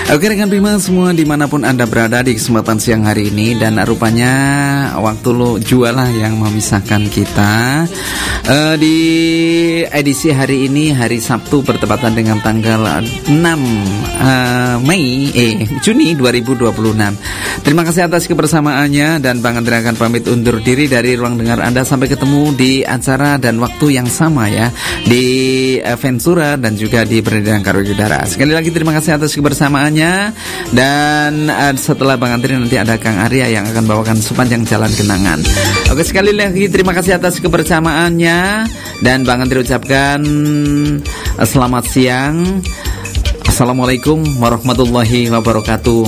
Oke rekan Bima semua dimanapun Anda berada di kesempatan siang hari ini. Dan rupanya waktu lo jualah yang memisahkan kita. Di edisi hari ini, hari Sabtu bertepatan dengan tanggal 6 Juni 2026. Terima kasih atas kebersamaannya. Dan Bang Andri akan pamit undur diri dari ruang dengar Anda. Sampai ketemu di acara dan waktu yang sama ya, di Ventura dan juga di Peradilan Karudara. Sekali lagi terima kasih atas kebersamaannya. Dan setelah Bang Andri nanti ada Kang Arya yang akan bawakan sepanjang jalan kenangan. Oke, sekali lagi terima kasih atas kebersamaannya. Dan Bang Andri ucapkan selamat siang. Assalamualaikum warahmatullahi wabarakatuh.